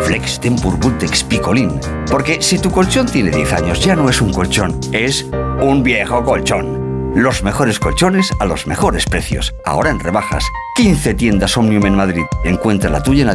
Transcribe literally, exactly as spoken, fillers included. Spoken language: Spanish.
Flex Tempur Vultex Picolín. Porque si tu colchón tiene diez años, ya no es un colchón, es un viejo colchón. Los mejores colchones a los mejores precios. Ahora en rebajas. quince tiendas Omnium en Madrid. Encuentra la tuya en la